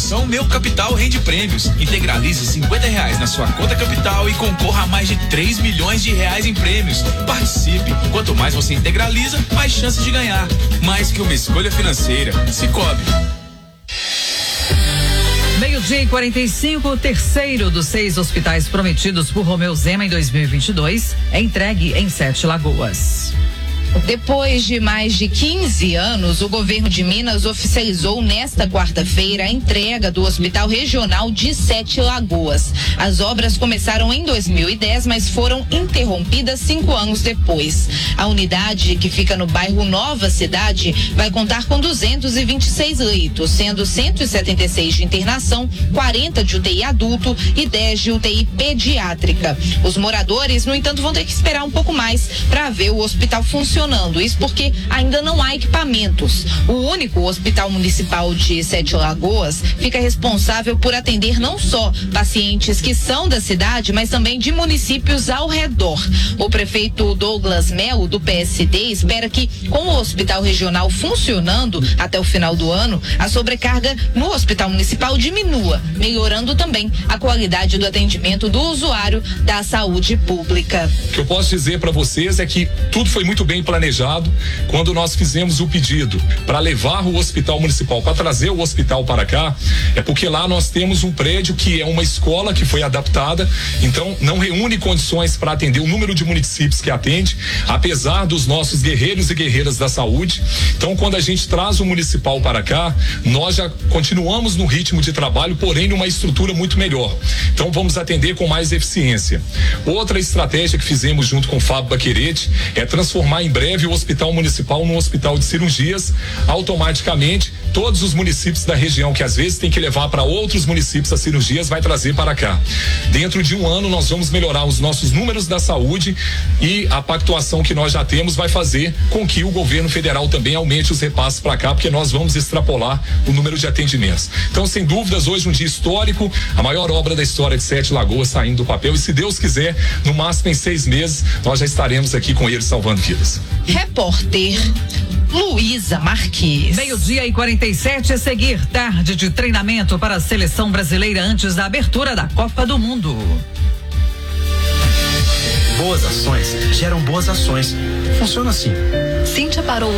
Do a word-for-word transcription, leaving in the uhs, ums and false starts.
Promoção Meu Capital Rende Prêmios. Integralize cinquenta reais na sua conta capital e concorra a mais de três milhões de reais em prêmios. Participe. Quanto mais você integraliza, mais chances de ganhar. Mais que uma escolha financeira. Sicoob. Meio-dia e quarenta e cinco, o terceiro dos seis hospitais prometidos por Romeu Zema em dois mil e vinte e dois é entregue em Sete Lagoas. Depois de mais de quinze anos, o governo de Minas oficializou nesta quarta-feira a entrega do Hospital Regional de Sete Lagoas. As obras começaram em dois mil e dez, mas foram interrompidas cinco anos depois. A unidade, que fica no bairro Nova Cidade, vai contar com duzentos e vinte e seis leitos, sendo cento e setenta e seis de internação, quarenta de U T I adulto e dez de U T I pediátrica. Os moradores, no entanto, vão ter que esperar um pouco mais para ver o hospital funcionando. Isso porque ainda não há equipamentos. O único hospital municipal de Sete Lagoas fica responsável por atender não só pacientes que são da cidade, mas também de municípios ao redor. O prefeito Douglas Melo, do P S D, espera que, com o hospital regional funcionando até o final do ano, a sobrecarga no hospital municipal diminua, melhorando também a qualidade do atendimento do usuário da saúde pública. O que eu posso dizer para vocês é que tudo foi muito bem planejado quando nós fizemos o pedido para levar o hospital municipal, para trazer o hospital para cá, é porque lá nós temos um prédio que é uma escola que foi adaptada, então não reúne condições para atender o número de municípios que atende, apesar dos nossos guerreiros e guerreiras da saúde. Então, quando a gente traz o municipal para cá, nós já continuamos no ritmo de trabalho, porém numa estrutura muito melhor. Então, vamos atender com mais eficiência. Outra estratégia que fizemos junto com o Fábio Baquerete é transformar em breve o hospital municipal num hospital de cirurgias. Automaticamente, todos os municípios da região que às vezes tem que levar para outros municípios as cirurgias, vai trazer para cá. Dentro de um ano nós vamos melhorar os nossos números da saúde e a pactuação que nós já temos vai fazer com que o governo federal também aumente os repasses para cá, porque nós vamos extrapolar o número de atendimentos. Então, sem dúvidas, hoje um dia histórico, a maior obra da história de Sete Lagoas saindo do papel, e se Deus quiser, no máximo em seis meses, nós já estaremos aqui com eles salvando vidas. Repórter Luísa Marques. Meio-dia e quarenta e sete, a seguir, tarde de treinamento para a seleção brasileira antes da abertura da Copa do Mundo. Boas ações geram boas ações. Funciona assim. Cíntia parou